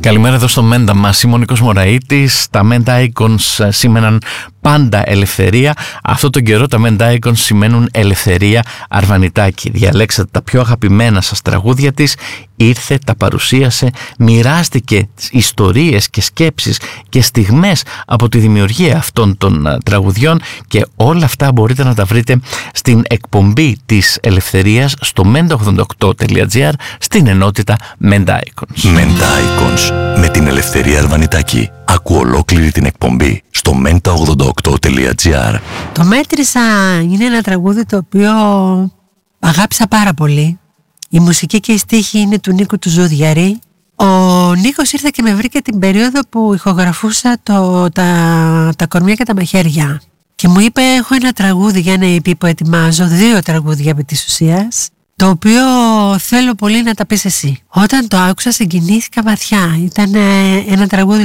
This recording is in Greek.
Καλημέρα εδώ στο Μέντα μας. Είμαι ο Νίκος Μωραΐτης. Τα Μέντα Icons σήμαιναν πάντα ελευθερία. Αυτό τον καιρό τα Μέντα Icons σημαίνουν ελευθερία Αρβανιτάκη. Διαλέξατε τα πιο αγαπημένα σας τραγούδια της, ήρθε, τα παρουσίασε, μοιράστηκε ιστορίες και σκέψεις και στιγμές από τη δημιουργία αυτών των τραγουδιών, και όλα αυτά μπορείτε να τα βρείτε στην εκπομπή της ελευθερίας στο menta88.gr στην ενότητα Μέντα Icons. Μέντα Icons με την Ελευθερία Αρβανιτάκη. Άκου ολόκληρη την εκπομπή στο menta88.gr. Το Μέτρησα είναι ένα τραγούδι το οποίο αγάπησα πάρα πολύ. Η μουσική και η στίχη είναι του Νίκου του Ζουδιαρή. Ο Νίκος ήρθε και με βρήκε την περίοδο που ηχογραφούσα τα κορμιά και τα μαχαίρια. Και μου είπε: έχω ένα τραγούδι για ένα EP που ετοιμάζω, 2 τραγούδια επί της ουσίας, το οποίο θέλω πολύ να τα πεις εσύ. Όταν το άκουσα συγκινήθηκα βαθιά. Ήταν ένα τραγούδι